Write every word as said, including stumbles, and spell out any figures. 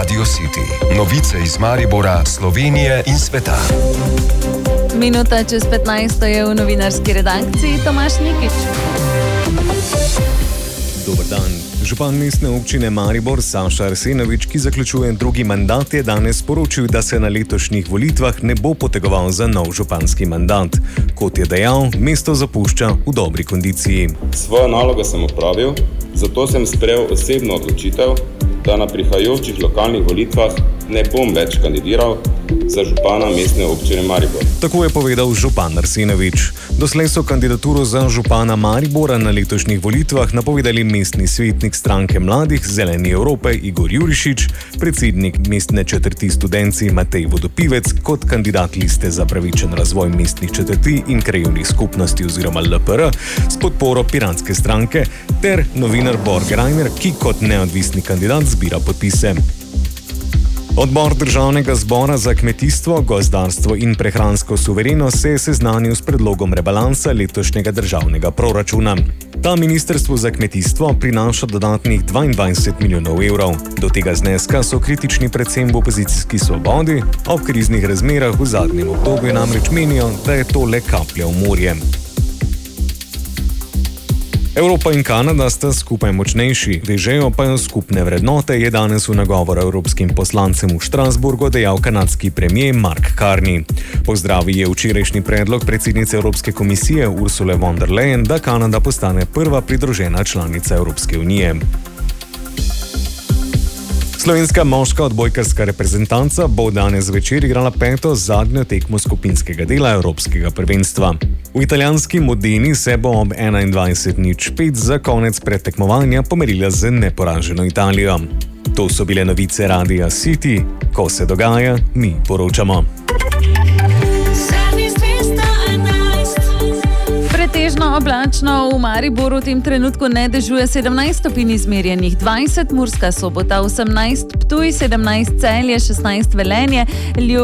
Radio City. Novice iz Maribora, Slovenije in sveta. Minuta čez petnajsto je v novinarski redakciji Tomaž Nikič. Dober dan. Župan mestne občine Maribor Saša Arsenovič, ki zaključuje drugi mandat, je danes sporočil, da se na letošnjih volitvah ne bo potegoval za nov županski mandat. Kot je dejal, mesto zapušča v dobri kondiciji. Svojo nalogo sem opravil, zato sem sprejel osebno odločitev, da na prihajajočih lokalnih volitvah ne bom več kandidiral za župana mestne občine Maribor. Tako je povedal župan Arsenovič. Doslej so kandidaturo za župana Maribora na letošnjih volitvah napovedali mestni svetnik stranke Mladih Zeleni Evrope Igor Jurišič, predsednik mestne četrti Studenci Matej Vodopivec kot kandidat liste za pravičen razvoj mestnih četrti in krajevnih skupnosti oziroma L P R s podporo Piratske stranke ter novinar Borg Reiner, ki kot neodvisni kandidat zbira podpise. Odbor Državnega zbora za kmetijstvo, gozdarstvo in prehransko suverenost se je seznanil s predlogom rebalansa letošnjega državnega proračuna. Ta ministrstvu za kmetijstvo prinaša dodatnih dvaindvajset milijonov evrov. Do tega zneska so kritični predvsem v opozicijski Svobodi, ob kriznih razmerah v zadnjem obdobju namreč menijo, da je to le kaplja v morje. Evropa in Kanada sta skupaj močnejši, vežejo pa jo skupne vrednote, je danes v nagovoru evropskim poslancem v Štrasburgu dejal kanadski premier Mark Carney. Pozdravil je včerajšnji predlog predsednice Evropske komisije Ursule von der Leyen, da Kanada postane prva pridružena članica Evropske unije. Slovenska moška odbojkarska reprezentanca bo danes zvečer igrala peto zadnjo tekmo skupinskega dela Evropskega prvenstva. V italijanski Modeni se bo ob enaindvajset nič pet za konec predtekmovanja pomerila z neporaženo Italijo. To so bile novice Radia City. Ko se dogaja, mi poročamo. Pretežno oblačno, v Mariboru v tem trenutku ne dežuje, sedemnajst stopinj izmerjenih, dvajset Murska Sobota, osemnajst Ptuj, sedemnajst Celje, šestnajst Velenje,